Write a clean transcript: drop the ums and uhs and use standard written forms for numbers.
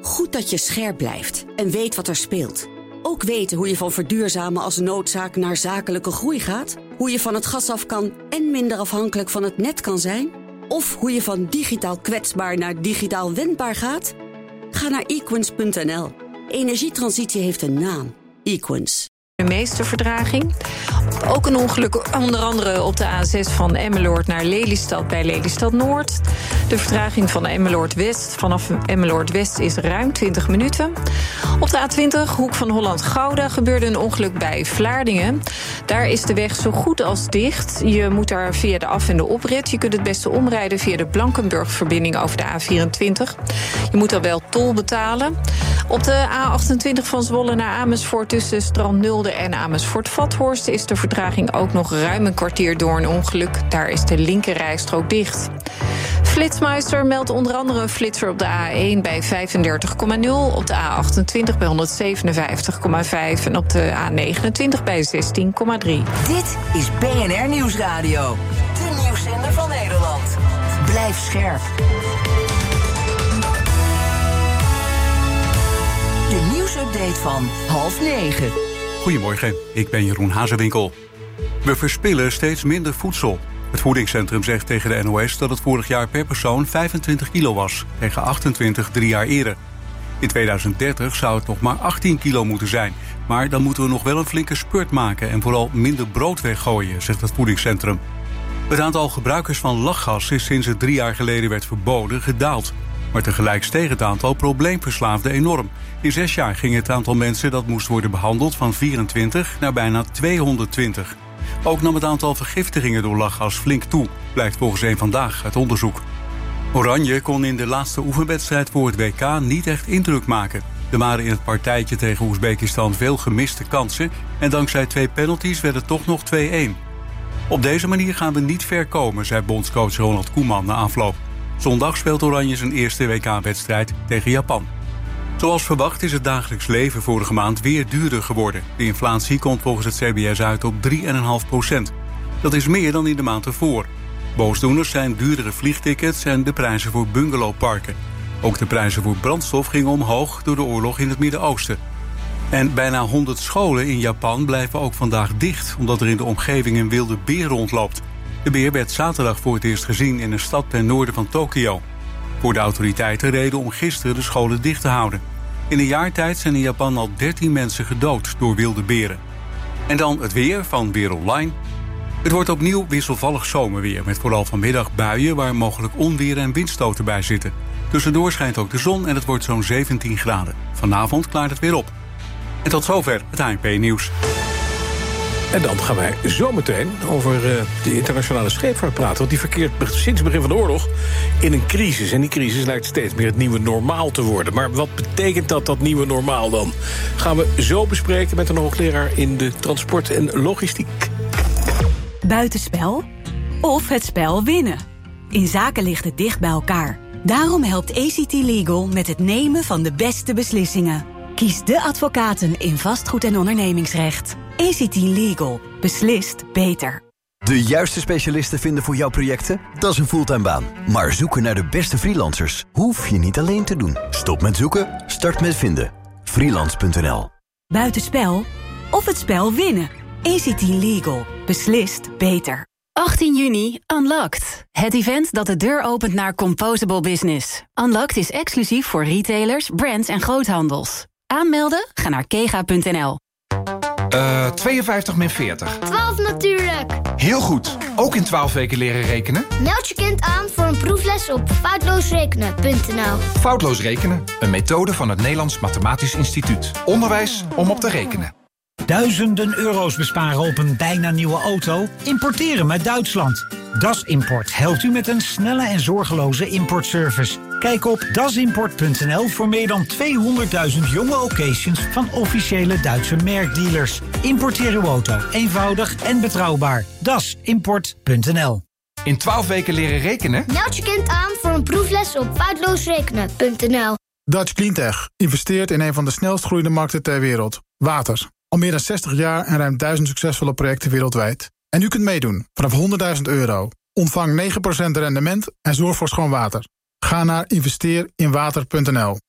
Goed dat je scherp blijft en weet wat er speelt. Ook weten hoe je van verduurzamen als noodzaak naar zakelijke groei gaat. Hoe je van het gas af kan en minder afhankelijk van het net kan zijn. Of hoe je van digitaal kwetsbaar naar digitaal wendbaar gaat. Ga naar equins.nl. Energietransitie heeft een naam. Equins. De meeste vertraging. Ook een ongeluk onder andere op de A6 van Emmeloord naar Lelystad bij Lelystad Noord. De vertraging van Emmeloord West vanaf Emmeloord West is ruim 20 minuten. Op de A20, hoek van Holland-Gouda, gebeurde een ongeluk bij Vlaardingen. Daar is de weg zo goed als dicht. Je moet daar via de af- en de oprit. Je kunt het beste omrijden via de Blankenburg-verbinding over de A24. Je moet dan wel tol betalen. Op de A28 van Zwolle naar Amersfoort tussen Strand Nulde en Amersfoort-Vathorst is de vertraging ook nog ruim een kwartier door een ongeluk. Daar is de linkerrijstrook dicht. Flitsmeister meldt onder andere een flitser op de A1 bij 35,0... op de A28 bij 157,5 en op de A29 bij 16,3. Dit is BNR Nieuwsradio, de nieuwszender van Nederland. Blijf scherp. De nieuwsupdate van 8:30. Goedemorgen, ik ben Jeroen Hazewinkel. We verspillen steeds minder voedsel. Het voedingscentrum zegt tegen de NOS dat het vorig jaar per persoon 25 kilo was, tegen 28 3 jaar eerder. In 2030 zou het nog maar 18 kilo moeten zijn. Maar dan moeten we nog wel een flinke spurt maken en vooral minder brood weggooien, zegt het voedingscentrum. Het aantal gebruikers van lachgas is sinds het 3 jaar geleden werd verboden gedaald. Maar tegelijk steeg het aantal probleemverslaafden enorm. In 6 jaar ging het aantal mensen dat moest worden behandeld van 24 naar bijna 220. Ook nam het aantal vergiftigingen door lachgas flink toe, blijkt volgens Eén Vandaag uit onderzoek. Oranje kon in de laatste oefenwedstrijd voor het WK niet echt indruk maken. Er waren in het partijtje tegen Oezbekistan veel gemiste kansen en dankzij 2 penalties werd het toch nog 2-1. Op deze manier gaan we niet ver komen, zei bondscoach Ronald Koeman na afloop. Zondag speelt Oranje zijn eerste WK-wedstrijd tegen Japan. Zoals verwacht is het dagelijks leven vorige maand weer duurder geworden. De inflatie komt volgens het CBS uit op 3,5%. Dat is meer dan in de maand ervoor. Boosdoeners zijn duurdere vliegtickets en de prijzen voor bungalowparken. Ook de prijzen voor brandstof gingen omhoog door de oorlog in het Midden-Oosten. En bijna 100 scholen in Japan blijven ook vandaag dicht, omdat er in de omgeving een wilde beer rondloopt. De beer werd zaterdag voor het eerst gezien in een stad ten noorden van Tokio. Voor de autoriteiten reden om gisteren de scholen dicht te houden. In een jaar tijd zijn in Japan al 13 mensen gedood door wilde beren. En dan het weer van Weer Online. Het wordt opnieuw wisselvallig zomerweer, met vooral vanmiddag buien waar mogelijk onweer en windstoten bij zitten. Tussendoor schijnt ook de zon en het wordt zo'n 17 graden. Vanavond klaart het weer op. En tot zover het ANP-nieuws. En dan gaan wij zometeen over de internationale scheepvaart praten. Want die verkeert sinds het begin van de oorlog in een crisis. En die crisis lijkt steeds meer het nieuwe normaal te worden. Maar wat betekent dat nieuwe normaal dan? Gaan we zo bespreken met een hoogleraar in de transport en logistiek. Buitenspel of het spel winnen. In zaken ligt het dicht bij elkaar. Daarom helpt ACT Legal met het nemen van de beste beslissingen. Kies de advocaten in vastgoed en ondernemingsrecht. ACT Legal. Beslist beter. De juiste specialisten vinden voor jouw projecten? Dat is een fulltime baan. Maar zoeken naar de beste freelancers hoef je niet alleen te doen. Stop met zoeken, start met vinden. Freelance.nl. Buitenspel of het spel winnen. ACT Legal. Beslist beter. 18 juni, Unlocked. Het event dat de deur opent naar Composable Business. Unlocked is exclusief voor retailers, brands en groothandels. Aanmelden? Ga naar kega.nl. 52 min 40. 12 natuurlijk. Heel goed. Ook in 12 weken leren rekenen? Meld je kind aan voor een proefles op foutloosrekenen.nl. Foutloos rekenen, een methode van het Nederlands Mathematisch Instituut. Onderwijs om op te rekenen. Duizenden euro's besparen op een bijna nieuwe auto? Importeren met Duitsland. Das Import helpt u met een snelle en zorgeloze importservice. Kijk op dasimport.nl voor meer dan 200.000 jonge occasions van officiële Duitse merkdealers. Importeer uw auto eenvoudig en betrouwbaar. dasimport.nl. In 12 weken leren rekenen? Meld je kind aan voor een proefles op foutloosrekenen.nl. Dutch Cleantech investeert in een van de snelst groeiende markten ter wereld. Water. Al meer dan 60 jaar en ruim 1000 succesvolle projecten wereldwijd. En u kunt meedoen vanaf €100.000. Ontvang 9% rendement en zorg voor schoon water. Ga naar investeerinwater.nl.